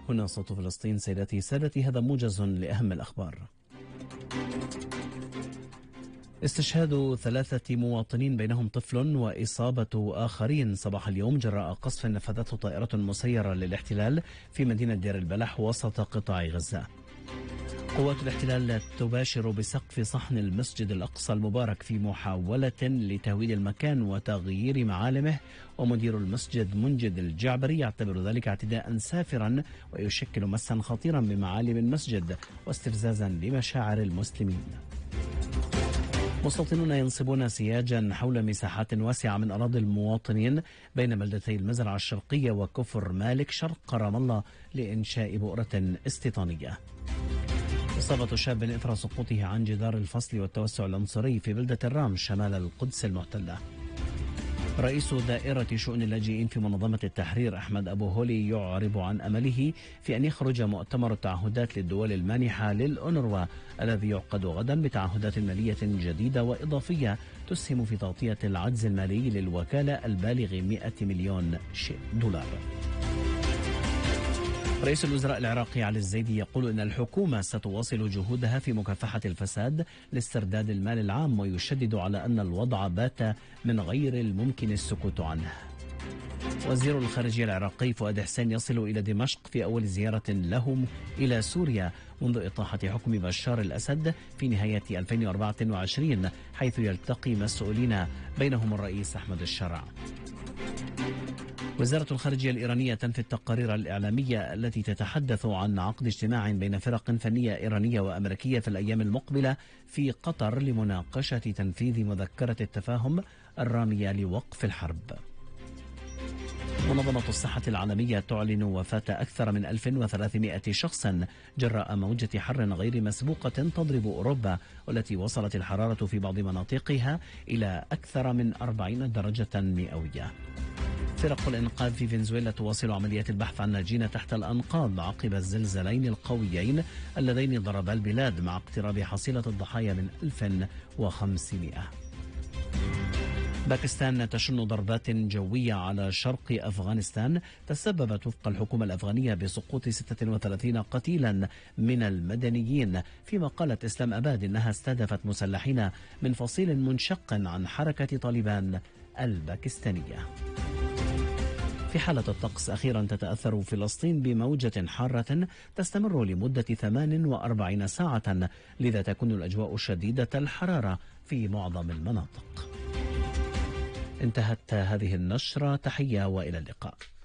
هنا صوت فلسطين. سيداتي سادتي، هذا موجز لأهم الأخبار. استشهاد 3 مواطنين بينهم طفل وإصابة آخرين صباح اليوم جراء قصف نفذته طائرة مسيرة للاحتلال في مدينة دير البلح وسط قطاع غزة. قوات الاحتلال تباشر بسقف صحن المسجد الأقصى المبارك في محاولة لتهويد المكان وتغيير معالمه، ومدير المسجد منجد الجعبري يعتبر ذلك اعتداء سافرا ويشكل مسا خطيرا بمعالم المسجد واستفزازا لمشاعر المسلمين. مستوطنون ينصبون سياجا حول مساحات واسعة من أراضي المواطنين بين بلدتي المزرعة الشرقية وكفر مالك شرق رام الله لإنشاء بؤرة استيطانية. إصابة شاب إثر سقوطه عن جدار الفصل والتوسع العنصري في بلدة الرام شمال القدس المحتلة. رئيس دائرة شؤون اللاجئين في منظمة التحرير أحمد أبو هولي يعرب عن أمله في أن يخرج مؤتمر التعهدات للدول المانحة للأونروا الذي يعقد غدا بتعهدات مالية جديدة وإضافية تسهم في تغطية العجز المالي للوكالة البالغ 100 مليون دولار. رئيس الوزراء العراقي علي الزيدي يقول إن الحكومة ستواصل جهودها في مكافحة الفساد لاسترداد المال العام، ويشدد على أن الوضع بات من غير الممكن السكوت عنه. وزير الخارجية العراقي فؤاد حسين يصل إلى دمشق في أول زيارة له إلى سوريا منذ إطاحة حكم بشار الأسد في نهاية 2024، حيث يلتقي مسؤولين بينهم الرئيس أحمد الشرع. وزارة الخارجية الإيرانية تنفي التقارير الإعلامية التي تتحدث عن عقد اجتماع بين فرق فنية إيرانية وأمريكية في الأيام المقبلة في قطر لمناقشة تنفيذ مذكرة التفاهم الرامية لوقف الحرب. منظمة الصحة العالمية تعلن وفاة أكثر من 1300 شخص جراء موجة حر غير مسبوقة تضرب أوروبا، والتي وصلت الحرارة في بعض مناطقها إلى أكثر من 40 درجة مئوية. فرق الإنقاذ في فنزويلا تواصل عمليات البحث عن ناجين تحت الأنقاض عقب الزلزالين القويين اللذين ضربا البلاد مع اقتراب حصيلة الضحايا من 1500. باكستان تشن ضربات جوية على شرق أفغانستان تسببت وفق الحكومة الأفغانية بسقوط 36 قتيلا من المدنيين، فيما قالت إسلام أباد إنها استهدفت مسلحين من فصيل منشق عن حركة طالبان الباكستانية. في حالة الطقس، أخيرا تتأثر فلسطين بموجة حارة تستمر لمدة 48 ساعة، لذا تكون الأجواء شديدة الحرارة في معظم المناطق. انتهت هذه النشرة، تحية وإلى اللقاء.